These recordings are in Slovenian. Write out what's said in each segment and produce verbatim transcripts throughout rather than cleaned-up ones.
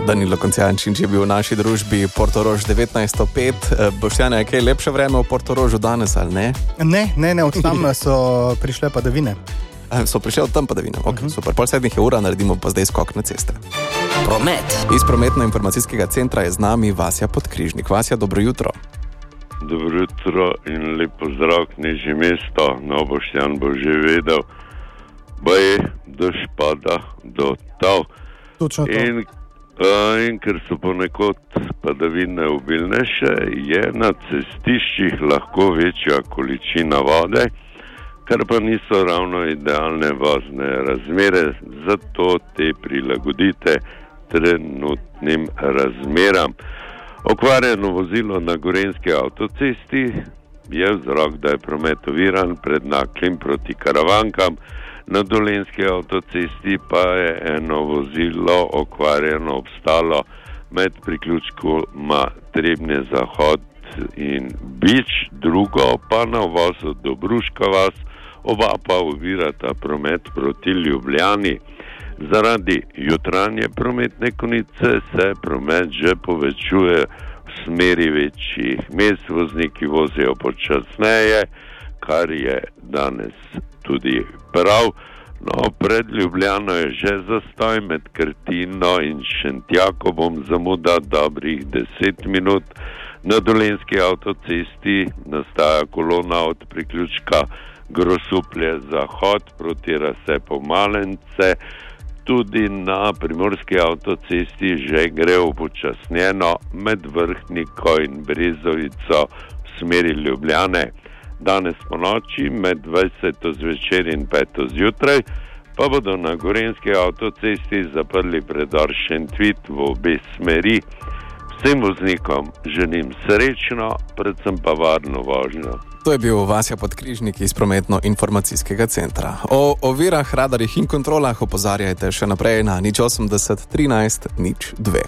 Danilo Koncijančič je bil v naši družbi Portorož devetnajststo pet. Boštjan, je kaj lepše vreme v Portorožu danes, ali ne? Ne, ne, ne, od tam so prišle padavine. So prišle od tam padavine, ok, uh-huh. Super. Pol sedmih je ura, naredimo pa zdaj skok na ceste. Promet. Iz prometno-informacijskega centra je z nami Vasja Podkrižnik. Vasja, dobro jutro. Dobro jutro in lep pozdrav k Knežje mesto. No, Boštjan bo že vedel, baje, dež pada do tal. Točno to. In, uh, in ker so ponekod padavine obilnejše, je na cestiščih lahko večja količina vode, kar pa niso ravno idealne vozne razmere, zato te prilagodite trenutnim razmeram. Okvarjeno vozilo na Gorenjski avtocesti je vzrok, da je promet oviran pred Naklim proti Karavankam, na Dolenjski avtocesti pa je eno vozilo okvarjeno obstalo med priključkoma Trebnje Zahod in Bič, drugo pa na uvozu Dobruška vas, oba pa ovirata promet proti Ljubljani. Zaradi jutranje prometne konice se promet že povečuje v smeri večjih mest, vozniki vozijo počasneje, kar je danes tudi prav. No, pred Ljubljano je že zastoj med Krtino in Šentjakobom, zamuda dobrih deset minut. Na Dolenjski avtocesti nastaja kolona od priključka Grosuplje Zahod proti Razcepu Malence. Tudi na Primorski avtocesti že gre upočasnjeno med Vrhniko in Brezovico v smeri Ljubljane. Danes po noči med dvajseto zvečer in peto zjutraj pa bodo na Gorenjski avtocesti zaprli predor Šentvid v obe smeri. Vsem voznikom želim srečno, predvsem pa varno vožnjo. To je bil Vasja Podkrižnik iz prometno-informacijskega centra. O ovirah, radarjih in kontrolah opozarjajte še naprej na nič osemdeset trinajst nič dve.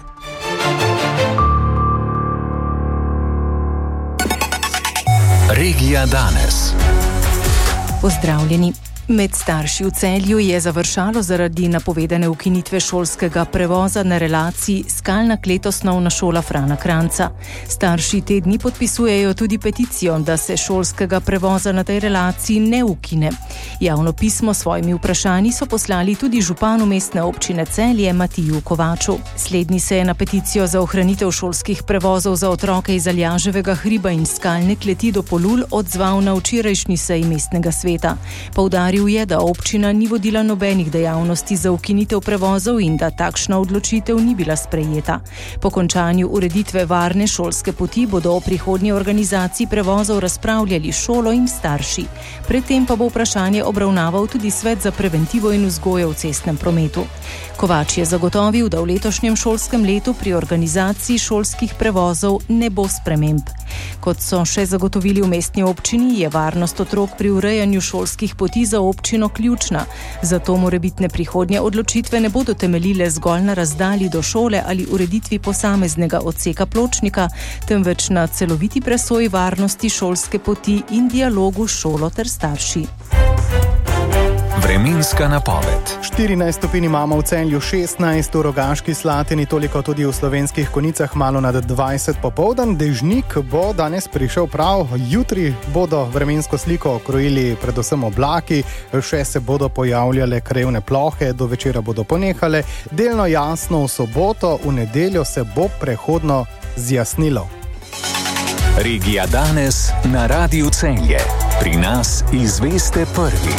Regija danes. Pozdravljeni. Med starši v Celju je završalo zaradi napovedane ukinitve šolskega prevoza na relaciji Skalna klet osnovna šola Frana Kranjca. Starši te dni podpisujejo tudi peticijo, da se šolskega prevoza na tej relaciji ne ukine. Javno pismo s svojimi vprašanji so poslali tudi županu mestne občine Celje Matiju Kovaču. Slednji se je na peticijo za ohranitev šolskih prevozov za otroke iz Aljaževega hriba in Skalne kleti do Polul odzval na včerajšnji seji mestnega sveta. Poudaril je, da občina ni vodila nobenih dejavnosti za ukinitev prevozov in da takšna odločitev ni bila sprejeta. Po končanju ureditve varne šolske poti bodo o prihodnji organizaciji prevozov razpravljali šolo in starši. Predtem pa bo vprašanje obravnaval tudi Svet za preventivo in vzgojo v cestnem prometu. Kovač je zagotovil, da v letošnjem šolskem letu pri organizaciji šolskih prevozov ne bo sprememb. Kot so še zagotovili v mestni občini, je varnost otrok pri urejanju šolskih poti za občino ključna. Zato morebitne prihodnje odločitve ne bodo temeljile zgolj na razdalji do šole ali ureditvi posameznega odseka pločnika, temveč na celoviti presoji varnosti šolske poti in dialogu s šolo ter starši. Vremenska napoved. štirinajst stopinj imamo v Celju, šestnajst v Rogaški Slatini, toliko tudi v Slovenskih Konjicah, malo nad dvajset popoldan. Dežnik bo danes prišel prav, jutri bodo vremensko sliko okrojili predvsem oblaki, še se bodo pojavljale krajevne plohe, do večera bodo ponehale, delno jasno v soboto, v nedeljo se bo prehodno zjasnilo. Regija danes na Radiu Celje. Pri nas izveste prvi.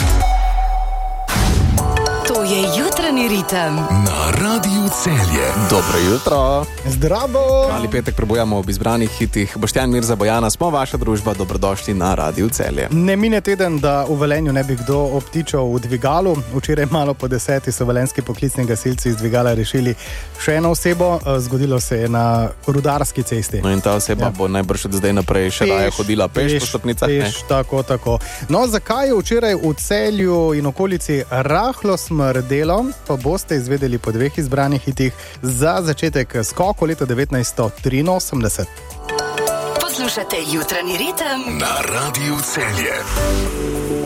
To je jutranji ritem na Radiu Celje. Dobro jutro. Zdravo. Mali petek prebujamo ob izbranih hitih. Boštjan, Mirza, Bojana, smo vaša družba, dobrodošli na Radiu Celje. Ne mine teden, da v Velenju ne bi kdo obtičal v dvigalu. Včeraj malo po deseti so velenjski poklicni gasilci iz dvigala rešili še eno osebo. Zgodilo se je na Rudarski cesti. No in ta oseba ja. bo najbrž od zdaj naprej še raje hodila peš, peš po stopnicah. Peš, tako, tako. No, zakaj je včeraj v Celju in okolici rahlo smrdelo, pa boste izvedeli po dveh izbranih hitih. Za začetek skok v leto devetnajststo triinosemdeset. Poslušate jutranji ritem na Radiu Celje.